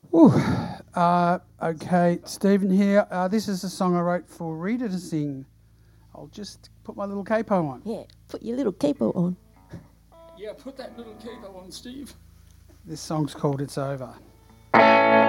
Ooh, okay, Stephen here. This is a song I wrote for Rita to sing. I'll just put my little capo on. Yeah, put your little capo on. Yeah, put that little capo on, Steve. This song's called It's Over.